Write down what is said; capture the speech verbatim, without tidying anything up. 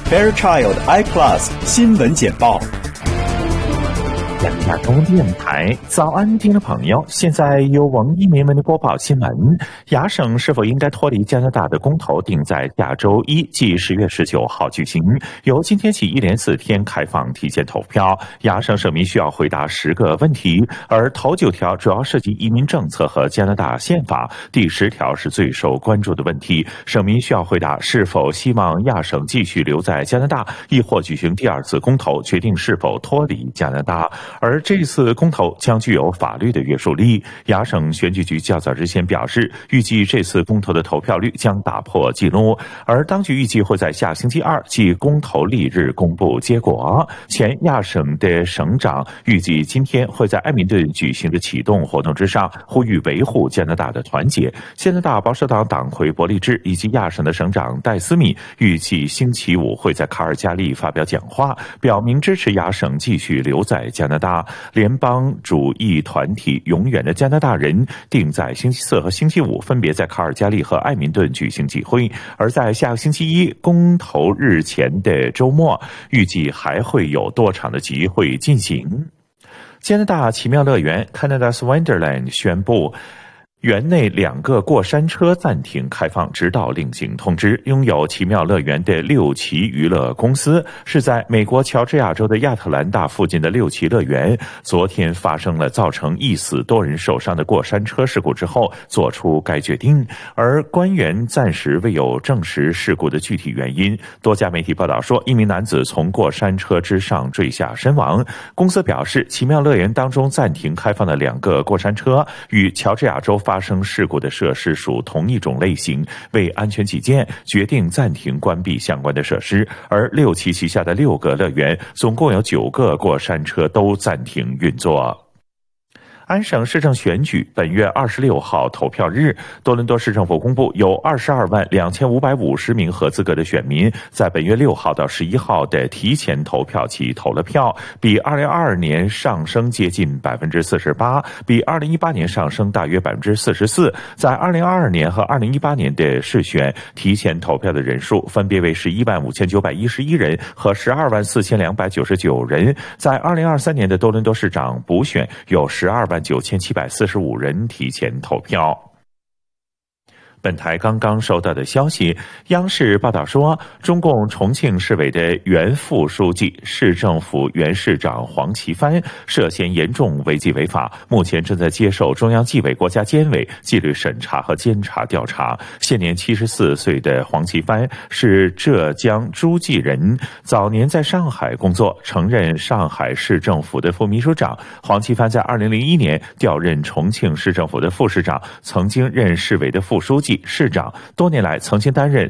Fairchild I Plus 新闻简报。 亚洲电台早安，听众朋友，现在由王一鸣为您播报新闻。亚省是否应该脱离加拿大的公投定在下周一，即十月十九号举行。由今天起一连四天开放提前投票。亚省省民需要回答十个问题，而头九条主要涉及移民政策和加拿大宪法，第十条是最受关注的问题。省民需要回答是否希望亚省继续留在加拿大，亦或举行第二次公投，决定是否脱离加拿大。而这次公投将具有法律的约束力。亚省选举局较早之前表示，预计这次公投的投票率将打破纪录，而当局预计会在下星期二，即公投翌日公布结果。前亚省的省长预计今天会在埃明顿举行的启动活动之上，呼吁维护加拿大的团结。加拿大保守党党魁伯利治以及亚省的省长戴斯米预计星期五会在卡尔加里发表讲话，表明支持亚省继续留在加拿大。联邦主义团体永远的加拿大人定在星期四和星期五分别在卡尔加里和埃明顿举行集会，而在下个星期一公投日前的周末，预计还会有多场的集会进行。加拿大奇妙乐园 Canada's Wonderland 宣布园内两个过山车暂停开放，直到另行通知。拥有奇妙乐园的六旗娱乐公司是在美国乔治亚州的亚特兰大附近的六旗乐园，昨天发生了造成一死多人受伤的过山车事故之后做出该决定，而官员暂时未有证实事故的具体原因。多家媒体报道说，一名男子从过山车之上坠下身亡。公司表示，奇妙乐园当中暂停开放的两个过山车与乔治亚州发生事故的设施属同一种类型，为安全起见，决定暂停关闭相关的设施。而六旗旗下的六个乐园，总共有九个过山车都暂停运作。安省市政选举本月二十六号投票日，多伦多市政府公布，有二十二万两千五百五十名合资格的选民在本月六号到十一号的提前投票期投了票，比二零二二年上升接近百分之四十八，比二零一八年上升大约百分之四十四。在二零二二年和二零一八年的市选，提前投票的人数分别为十一万五千九百一十一人和十二万四千两百九十九人。在二零二三年的多伦多市长补选，有十二万九千七百四十五人提前投票。本台刚刚收到的消息，央视报道说，中共重庆市委的原副书记、市政府原市长黄奇帆涉嫌严重违纪违法，目前正在接受中央纪委国家监委纪律审查和监察调查。现年七十四岁的黄奇帆是浙江诸暨人，早年在上海工作，曾任上海市政府的副秘书长。黄奇帆在二零零一年调任重庆市政府的副市长，曾经任市委的副书记、市长，多年来曾经担任